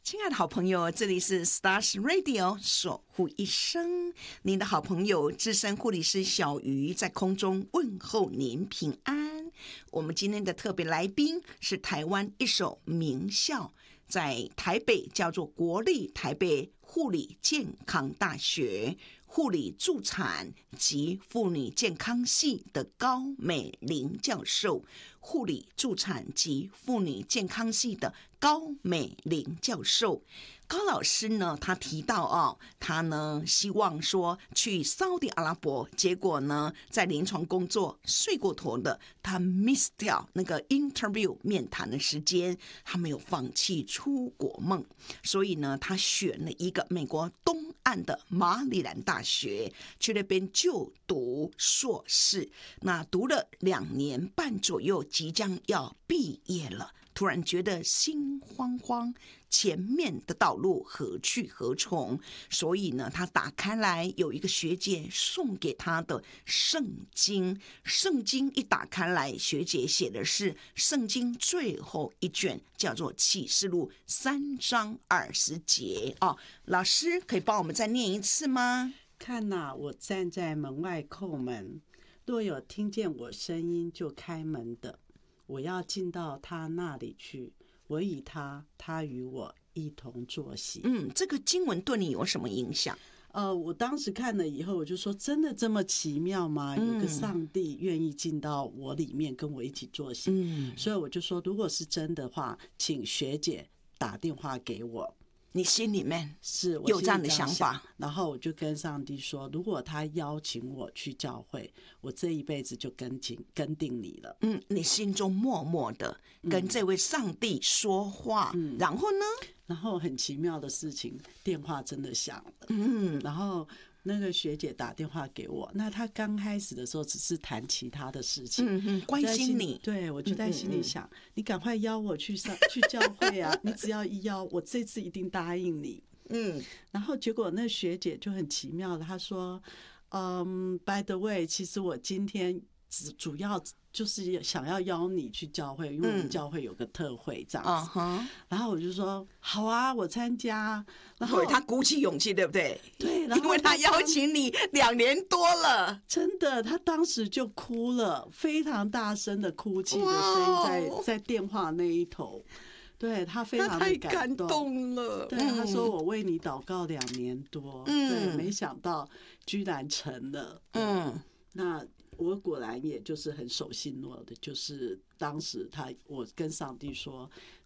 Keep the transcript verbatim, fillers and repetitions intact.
亲爱的好朋友，这里是 Stars Radio 守护一生，您的好朋友资深护理师小鱼在空中问候您平安。我们今天的特别来宾是台湾一所名校，在台北叫做国立台北护理健康大学护理助产及妇女健康系的高美玲教授，护理助产及妇女健康系的高美玲教授。高老师呢，他提到哦，他呢希望说去沙特阿拉伯，结果呢在临床工作睡过头的，他 miss 掉那个 interview 面谈的时间，他没有放弃出国梦，所以呢他选了一个美国东岸的马里兰大学，去那边就读硕士，那读了两年半左右，即将要毕业了。突然觉得心慌慌，前面的道路何去何从？所以呢，他打开来有一个学姐送给他的圣经，圣经一打开来，学姐写的是圣经最后一卷，叫做启示录三章二十节哦。老师可以帮我们再念一次吗？ 看哪、啊，我站在门外叩门，若有听见我声音就开门的，我要进到他那里去，我与他，他与我一同坐席。 嗯，这个经文对你有什么影响？ 呃，我当时看了以后，我就说，真的这么奇妙吗？有个上帝愿意进到我里面，跟我一起坐席。嗯，所以我就说，如果是真的话，请学姐打电话给我。 你心里面是有这样的想法， 然后我就跟上帝说，如果他邀请我去教会，我这一辈子就跟紧跟定你了。 嗯，你心中默默的跟这位上帝说话，嗯，然后呢？ 然后很奇妙的事情，电话真的响了，嗯，然后那个学姐打电话给我，那她刚开始的时候只是谈其他的事情， 嗯嗯，关心你， 对，我就在心里想，嗯嗯嗯，你赶快邀我去上去教会啊！你只要一邀，我这次一定答应你。嗯，然后结果那学姐就很奇妙的，她说，嗯 ，by the way， 其实我今天只主要就是想要邀你去教会，因为我们教会有个特会这样子。嗯、然后我就说好啊，我参加。然后他鼓起勇气，对不对？ 对， 因为他邀请你两年多了， 真的，他当时就哭了，非常大声的哭泣的声音在在电话那一头。对，他非常的感动， 太感动了。 对，他说我为你祷告两年多，嗯，对，没想到居然成了。嗯，那我果然也就是很守信诺的，就是当时他我跟上帝说，